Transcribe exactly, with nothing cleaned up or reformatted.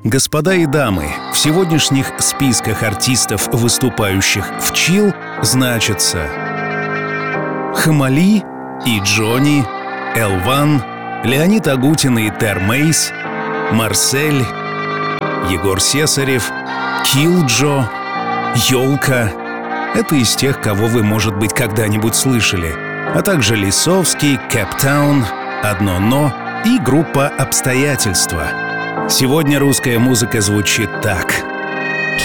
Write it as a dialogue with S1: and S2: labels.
S1: Господа и дамы, в сегодняшних списках артистов, выступающих в Chill, значатся Хамали и Джонни, Элван, Леонид Агутин и Тер Мейс, Марсель, Егор Сесарев, Киллджо, Ёлка. Это из тех, кого вы, может быть, когда-нибудь слышали. А также Лисовский, Кэптаун, Одно Но и группа «Обстоятельства». Сегодня русская музыка звучит так.